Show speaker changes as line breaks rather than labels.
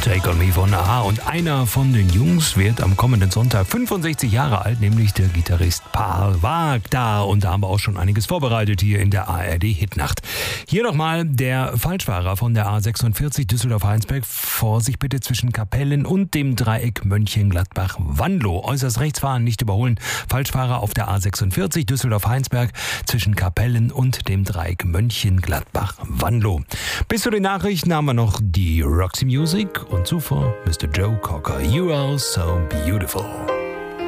Take on Me von A-ha. Und einer von den Jungs wird am kommenden Sonntag 65 Jahre alt, nämlich der Gitarrist Paul Wagda. Und da haben wir auch schon einiges vorbereitet hier in der ARD-Hitnacht. Hier nochmal der Falschfahrer von der A46 Düsseldorf-Heinsberg. Vorsicht bitte zwischen Kapellen und dem Dreieck Mönchengladbach-Wanlo. Äußerst rechts fahren, nicht überholen. Falschfahrer auf der A46 Düsseldorf-Heinsberg zwischen Kapellen und dem Dreieck Mönchengladbach-Wanlo. Bis zu den Nachrichten haben wir noch die Roxy Music und zuvor Mr. Joe Cocker. You are so beautiful.